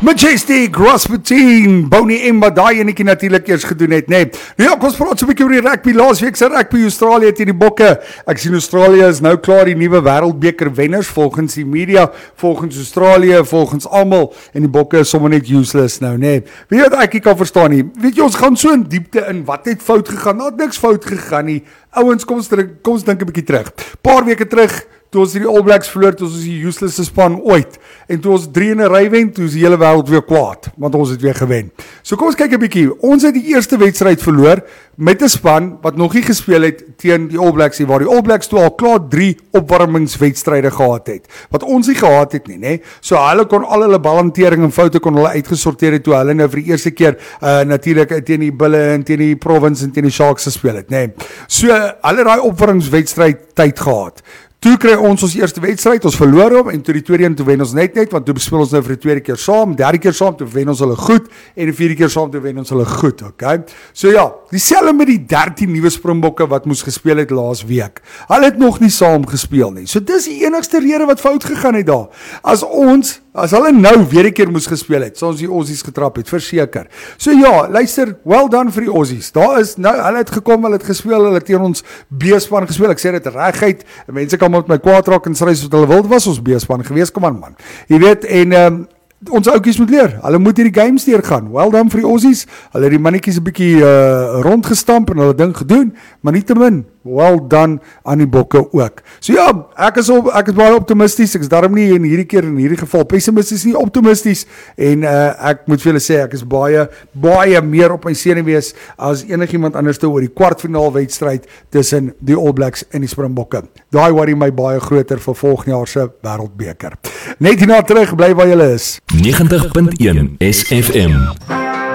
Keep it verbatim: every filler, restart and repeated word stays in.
Majestic, Rasputin, Bonnie Emma, daai enetjie natuurlik eers gedoen het, nee. Nou ja, kom ons praat so 'n bietjie oor die rugby, laasweek se rugby Australië teen die Bokke. Ek sien Australië is nou klaar die nuwe wêreldbeker wenners volgens die media, volgens Australië, volgens almal, en die Bokke is sommer net useless nou, nee. Weet jy wat ek nie kan verstaan nie? Weet jy, ons gaan so in diepte in, wat het fout gegaan? Nou het niks fout gegaan nie. Ouens, kom ons, kom ons dink 'n bietjie terug. Paar weke terug, toe ons die All Blacks verloor, toe ons die useless span ooit, en toe ons drie in 'n ry wen, toe is die hele wêreld weer kwaad, want ons het weer gewen. So kom ons kyk 'n bietjie, ons het die eerste wedstryd verloor, met 'n span, wat nog nie gespeel het, teen die All Blacks, waar die All Blacks toe al klaar drie opwarmingswedstryde gehad het, wat ons nie gehad het nie, nee. So hulle kon al hulle balhantering en foute kon hulle uitgesorteer het, toe hulle nou vir die eerste keer, uh, natuurlijk teen die Bulle, en teen die Province, en teen die Sharks gespeel het, nee. So, hulle daai opwarmingswedstryd tyd gehad. Toe kry ons ons eerste wedstryd, ons verloor hom, en toe die tweede een, toe wen ons net net, want toe speel ons nou vir die tweede keer saam, derde keer saam, toe wen ons hulle goed, en die vierde keer saam, toe wen ons hulle goed, okay? So ja, dieselfde met die dertien nuwe Springbokke wat moes gespeel het laas week. Hulle het nog nie saam gespeel nie. So dis die enigste rede wat fout gegaan het daar. As ons, as hulle nou weer 'n keer moes gespeel het, so ons die Aussies getrap het, verseker. So ja, luister, well done vir die Aussies. Daar is, nou, hulle het gekom, hulle het gespeel, hulle het teen ons B-span gespeel, ek sê dit reguit, mense kan met my kwaad raak en sê wat hulle wil, was ons B-span gewees, kom aan man. Jy weet, en um, ons oukies moet leer, hulle moet hierdie games deurgaan, well done vir die Aussies, hulle het die mannetjies 'n bietjie uh, rondgestamp en hulle ding gedoen, maar nie te min, well done aan die Bokke ook. So ja, ek is, op, ek is baie optimisties, ek is daarom nie in hierdie keer, in hierdie geval, pessimisties nie, optimisties, en uh, ek moet vir julle sê, ek is baie, baie meer op my senuwees, as enigiemand anders te oor die kwartfinaal wedstryd, tussen die All Blacks en die Springbokke. Daai worry my baie groter vir volgende jaar se wêreldbeker. Net hierna terug, bly waar julle is. negentig punt een S F M